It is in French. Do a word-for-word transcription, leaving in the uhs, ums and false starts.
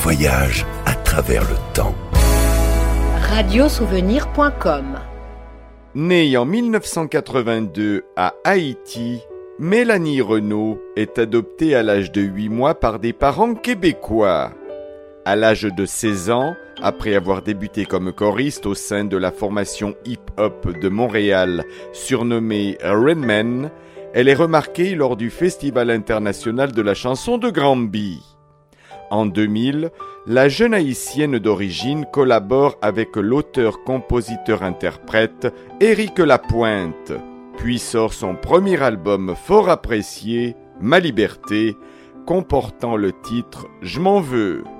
voyage à travers le temps. radiosouvenir point com. Née en mille neuf cent quatre-vingt-deux à Haïti, Mélanie Renaud est adoptée à l'âge de huit mois par des parents québécois. À l'âge de seize ans, après avoir débuté comme choriste au sein de la formation hip-hop de Montréal, surnommée Redman, elle est remarquée lors du Festival international de la chanson de Granby. En deux mille, la jeune haïtienne d'origine collabore avec l'auteur-compositeur-interprète Éric Lapointe, puis sort son premier album fort apprécié, Ma Liberté, comportant le titre « Je m'en veux ».